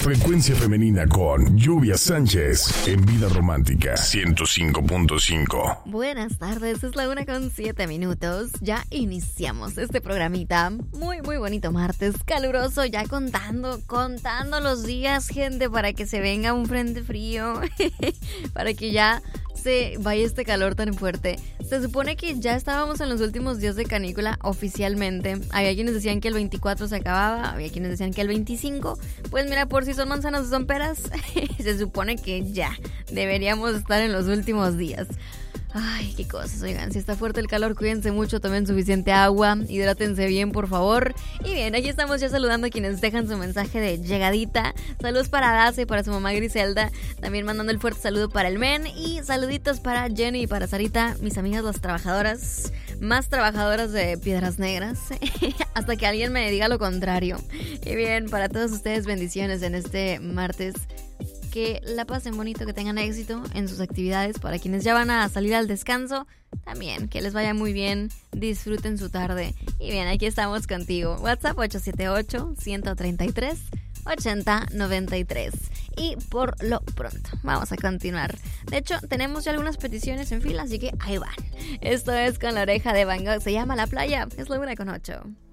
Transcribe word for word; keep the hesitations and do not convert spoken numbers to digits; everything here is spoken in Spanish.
Frecuencia femenina con Lluvia Sánchez en Vida Romántica ciento cinco punto cinco. Buenas tardes, es la una con siete minutos. Ya iniciamos este programita. Muy, muy bonito martes, caluroso, ya contando, contando los días, gente, para que se venga un frente frío, para que ya se vaya este calor tan fuerte. Se supone que ya estábamos en los últimos días de canícula oficialmente. Había quienes decían que el veinticuatro se acababa, había quienes decían que el veinticinco. Pues mira, por si son manzanas o son peras, se supone que ya deberíamos estar en los últimos días. Ay, qué cosas, oigan, si está fuerte el calor, cuídense mucho, tomen suficiente agua, hidrátense bien, por favor. Y bien, aquí estamos ya saludando a quienes dejan su mensaje de llegadita. Saludos para Dace, para su mamá Griselda, también mandando el fuerte saludo para el men. Y saluditos para Jenny y para Sarita, mis amigas las trabajadoras, más trabajadoras de Piedras Negras, hasta que alguien me diga lo contrario. Y bien, para todos ustedes, bendiciones en este martes. Que la pasen bonito, que tengan éxito en sus actividades. Para quienes ya van a salir al descanso, también que les vaya muy bien, disfruten su tarde. Y bien, aquí estamos contigo. WhatsApp ocho siete ocho, uno tres tres, ocho cero nueve tres. Y por lo pronto, vamos a continuar. De hecho, tenemos ya algunas peticiones en fila, así que ahí van. Esto es Con la Oreja de Van Gogh. Se llama La Playa. Es la una con ocho.